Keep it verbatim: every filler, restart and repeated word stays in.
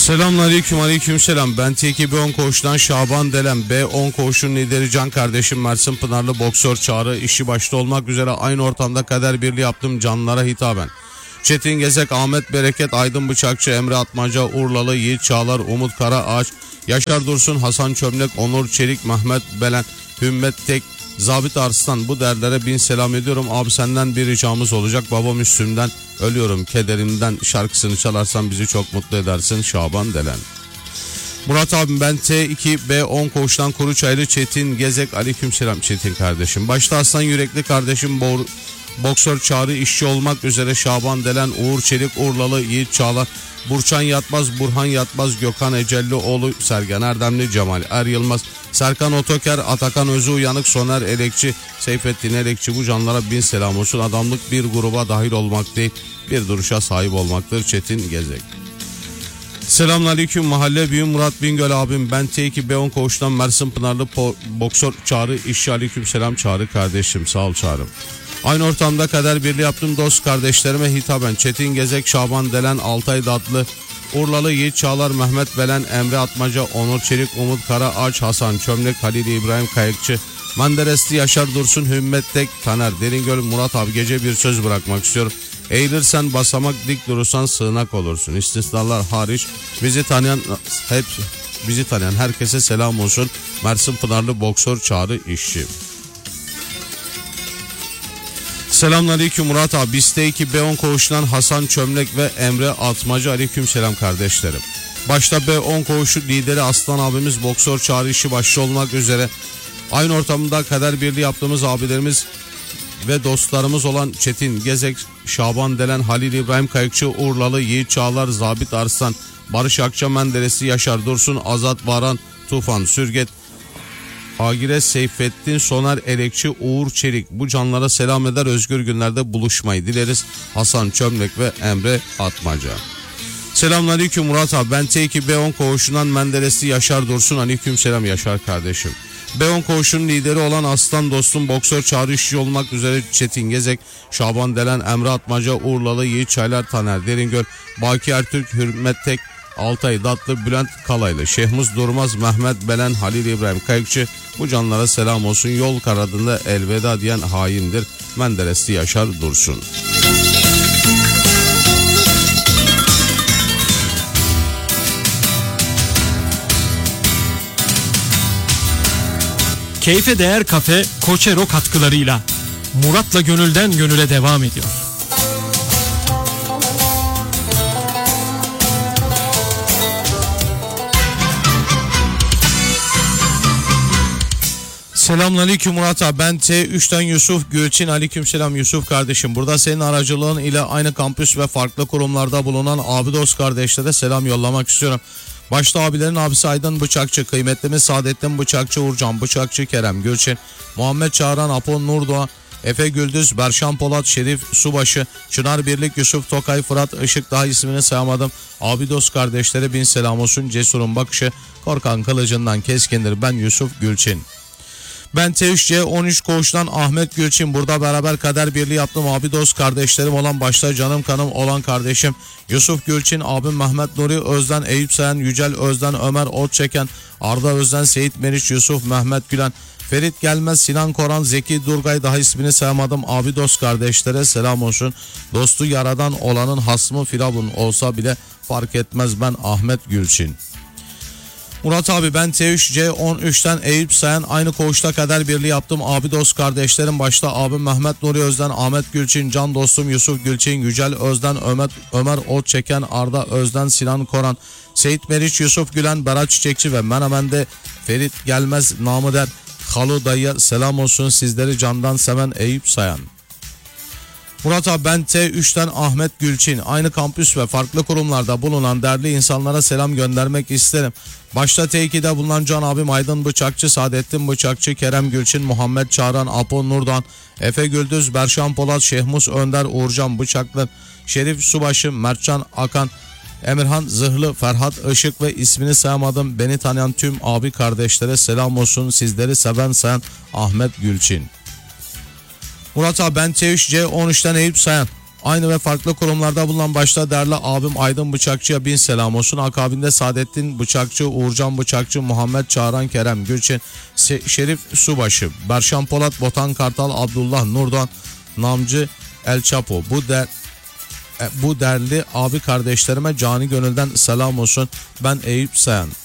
Selamünaleyküm, aleykümselam. Ben T iki B on koğuştan Şaban Delen. B on koğuşun lideri can kardeşim Mersin Pınarlı boksör Çağrı. İşi başta olmak üzere aynı ortamda kader birliği yaptım canlara hitaben. Çetin Gezek, Ahmet Bereket, Aydın Bıçakçı, Emre Atmaca, Urlalı, Yiğit Çağlar, Umut Karaağaç, Yaşar Dursun, Hasan Çömlek, Onur Çelik, Mehmet Belen, Hümmet Tek, Zabit Arslan, bu derlere bin selam ediyorum. Abi senden bir ricamız olacak. Babam üstümden ölüyorum kederimden şarkısını çalarsan bizi çok mutlu edersin. Şaban Delen. Murat abim, ben T iki B on koğuştan Kuruçaylı Çetin Gezek. Aleykümselam Çetin kardeşim. Başta aslan yürekli kardeşim Bo boksör Çağrı, işçi olmak üzere Şaban Delen, Uğur Çelik, Urlalı, Yiğit Çağlar, Burçan Yatmaz, Burhan Yatmaz, Gökhan Ecellioğlu, Sergen Erdemli, Cemal Er Yılmaz, Serkan Otoker, Atakan Özü Uyanık, Soner Elekçi, Seyfettin Elekçi, bu canlara bin selam olsun. Adamlık bir gruba dahil olmak değil, bir duruşa sahip olmaktır. Çetin Gezek. Selamünaleyküm mahalle büyüğüm Murat Bingöl abim. Ben T iki B on koğuştan Mersin Pınarlı boksör Çağrı, işçi. Aleykümselam Çağrı kardeşim, sağ ol Çağrım. Aynı ortamda kader birliği yaptım dost kardeşlerime hitaben. Çetin Gezek, Şaban Delen, Altay Datlı, Urlalı, Yiğit Çağlar, Mehmet Belen, Emre Atmaca, Onur Çelik, Umut Karaağaç, Hasan Çömlek, Halil İbrahim Kayıkçı, Menderesli, Yaşar Dursun, Hümmet Tek, Taner Deringöl. Murat abi, gece bir söz bırakmak istiyorum. Eğilirsen basamak, dik durursan sığınak olursun. İstisnalar hariç bizi tanıyan hep bizi tanıyan herkese selam olsun. Mersin Pınarlı boksör Çağrı, işçi. Selamünaleyküm Murat abi. Biz T iki B on koğuşundan Hasan Çömlek ve Emre Atmaca. Aleykümselam kardeşlerim. Başta B on koğuşu lideri Aslan abimiz boksör Çağrı, işi başta olmak üzere aynı ortamda kader birliği yaptığımız abilerimiz ve dostlarımız olan Çetin Gezek, Şaban Delen, Halil İbrahim Kayıkçı, Urlalı, Yiğit Çağlar, Zabit Arslan, Barış Akça, Menderesli, Yaşar Dursun, Azat Varan, Tufan Sürget, Agire Seyfettin, Soner Elekçi, Uğur Çelik, bu canlara selam eder, özgür günlerde buluşmayı dileriz. Hasan Çömlek ve Emre Atmaca. Selamünaleyküm Murat abi. Ben T iki B on koğuşundan Menderesli, Yaşar Dursun. Aleykümselam Yaşar kardeşim. B on koğuşunun lideri olan aslan dostum boksör Çağrı, işçi olmak üzere Çetin Gezek, Şaban Delen, Emre Atmaca, Urlalı, Yiğit Çaylar, Taner Deringöl, Baki Ertürk, Hürmet Tek, Altay Datlı, Bülent Kalaylı, Şehmuz Durmaz, Mehmet Belen, Halil İbrahim Kayıkçı, bu canlara selam olsun. Yol karadında elveda diyen haindir. Menderesli Yaşar Dursun. Keyfe Değer Kafe Koçero katkılarıyla Murat'la gönülden gönüle devam ediyor. Selamünaleyküm Murat abi. Ben T üçten Yusuf Gülçin. Aleykümselam Yusuf kardeşim. Burada senin aracılığın ile aynı kampüs ve farklı kurumlarda bulunan abi dost kardeşlere selam yollamak istiyorum. Başta abilerin abisi Aydın Bıçakçı, kıymetlimiz Saadettin Bıçakçı, Uğurcan Bıçakçı, Kerem Gülçin, Muhammed Çağran, Apon Nurdoğan, Efe Güldüz, Berşan Polat, Şerif Subaşı, Çınar Birlik, Yusuf Tokay, Fırat Işık, daha ismini sayamadım. Abi dost kardeşlere bin selam olsun. Cesurun bakışı korkan kılıcından keskindir. Ben Yusuf Gülçin. Ben T üç C on üç koğuştan Ahmet Gülçin. Burada beraber kader birliği yaptım. Abi dost kardeşlerim olan başta canım kanım olan kardeşim Yusuf Gülçin, abim Mehmet Nuri Özden, Eyüp Sayan, Yücel Özden, Ömer Otçeken, Arda Özden, Seyit Meriç, Yusuf Mehmet Gülen, Ferit Gelmez, Sinan Koran, Zeki Durgay, daha ismini sayamadım. Abi dost kardeşlere selam olsun. Dostu yaradan olanın hasmı firavun olsa bile fark etmez. Ben Ahmet Gülçin. Murat abi, ben T üç C on üçten Eyüp Sayan, aynı koğuşta kader birliği yaptım. Abi dost kardeşlerim başta abim Mehmet Nuri Özden, Ahmet Gülçin, can dostum Yusuf Gülçin, Yücel Özden, Ömer, Ömer Otçeken, Arda Özden, Sinan Koran, Seyit Meriç, Yusuf Gülen, Berat Çiçekçi ve Menemen'de Ferit Gelmez, namı der Halu dayıya selam olsun. Sizleri candan seven Eyüp Sayan. Murat abi, ben T üçten Ahmet Gülçin, aynı kampüs ve farklı kurumlarda bulunan değerli insanlara selam göndermek isterim. Başta T iki'de bulunan can abim Aydın Bıçakçı, Saadettin Bıçakçı, Kerem Gülçin, Muhammed Çağran, Apon Nurdan, Efe Güldüz, Berşan Polat, Şehmus Önder, Uğurcan Bıçaklı, Şerif Subaşı, Mertcan Akan, Emirhan Zırhlı, Ferhat Işık ve ismini sayamadım beni tanıyan tüm abi kardeşlere selam olsun. Sizleri seven sayan Ahmet Gülçin. Murat abi, ben T üç C on üçten Eyüp Sayan, aynı ve farklı kurumlarda bulunan başta değerli abim Aydın Bıçakçı'ya bin selam olsun. Akabinde Saadettin Bıçakçı, Uğurcan Bıçakçı, Muhammed Çağran Kerem Gülçin, Se- Şerif Subaşı, Berşan Polat, Botan Kartal, Abdullah Nurdan, Namcı El Chapo. Bu der bu değerli abi kardeşlerime cani gönülden selam olsun. Ben Eyüp Sayan.